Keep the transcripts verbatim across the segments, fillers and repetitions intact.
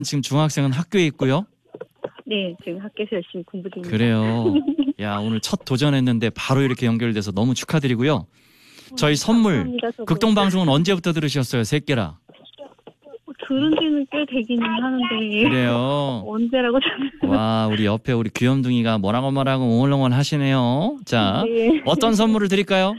지금 중학생은 학교에 있고요. 네, 지금 학교에서 열심히 공부 중입니다. 그래요. 야, 오늘 첫 도전했는데 바로 이렇게 연결돼서 너무 축하드리고요. 저희 선물, 감사합니다, 저도. 극동방송은 언제부터 들으셨어요? 새끼라. 들은 지는 꽤 되기는 하는데. 그래요. 언제라고 잘. 와, 우리 옆에 우리 귀염둥이가 뭐라고 뭐라고 옹얼옹얼 하시네요. 자, 네. 어떤 선물을 드릴까요?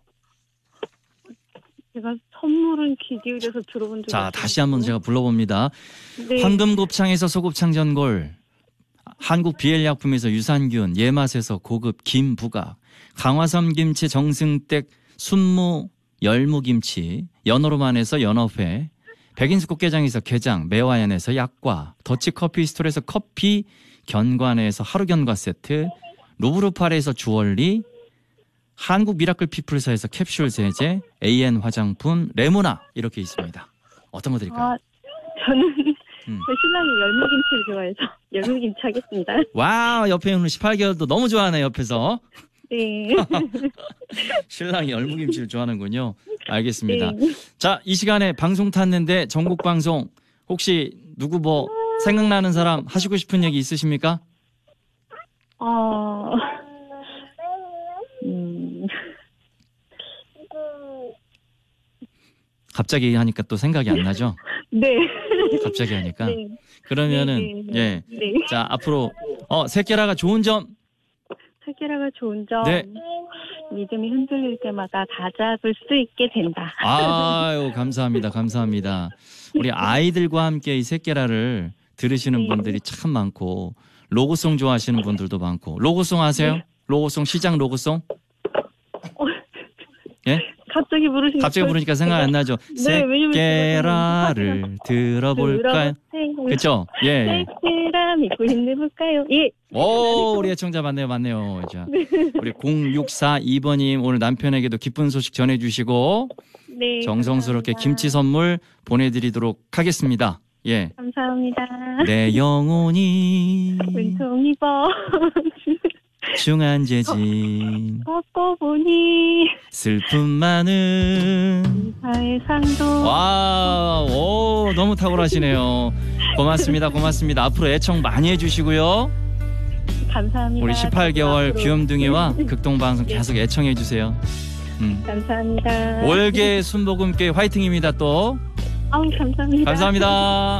제가 선물은 귀 기울여서 들어본 적이 자, 없어요. 다시 한번 제가 불러봅니다. 네. 황금곱창에서 소곱창 전골, 한국 비엘약품에서 유산균, 예맛에서 고급 김부각, 강화섬 김치 정승댁 순무 열무김치, 연어로만에서 연어회, 백인수 꽃게장에서 게장, 매화연에서 약과, 더치커피 스토리에서 커피, 견과내에서 하루견과 세트, 루브르파레에서 주얼리, 한국 미라클 피플사에서 캡슐 세제, 에이엔 화장품, 레모나 이렇게 있습니다. 어떤 거 드릴까요? 아, 저는 음. 저 신랑이 열무김치를 좋아해서 열무김치 하겠습니다. 와우, 옆에 있는 십팔 개월도 너무 좋아하네, 옆에서. 네. 신랑이 열무김치를 좋아하는군요. 알겠습니다. 네. 자, 이 시간에 방송 탔는데 전국 방송 혹시 누구 뭐 생각나는 사람 하시고 싶은 얘기 있으십니까? 어, 음, 갑자기 하니까 또 생각이 안 나죠? 네. 갑자기 하니까. 네. 그러면은 네, 예. 네. 네. 자, 앞으로 어, 새끼라가 좋은 점. 새끼라가 좋은 점. 네. 믿음이 흔들릴 때마다 다잡을 수 있게 된다. 아유, 감사합니다. 감사합니다. 우리 아이들과 함께 이 새끼라를 들으시는 네. 분들이 참 많고 로고송 좋아하시는 분들도 많고. 로고송 아세요? 네. 로고송, 시장 로고송? 어, 예? 갑자기 부르시니까. 갑자기 부르니까 생각 안 나죠? 네, 왜냐면 새끼라를 들어볼까요? 그쵸? 예. 새끼라 믿고 힘내볼까요? 예. 오, 우리 애청자 맞네요, 맞네요. 자, 우리 공육사이 번님 오늘 남편에게도 기쁜 소식 전해주시고 네. 정성스럽게 감사합니다. 김치 선물 보내드리도록 하겠습니다. 예. 감사합니다. 내 영혼이 은총이 버 중한 재진 걷고 보니 슬픔 많은 사의 상도. 와, 오, 너무 탁월하시네요. 고맙습니다, 고맙습니다. 앞으로 애청 많이 해주시고요. 감사합니다. 우리 십팔 개월 앞으로. 귀염둥이와 극동방송 네. 계속 애청해주세요. 음. 감사합니다. 올게 순복음께 화이팅입니다 또. 아우, 감사합니다. 감사합니다.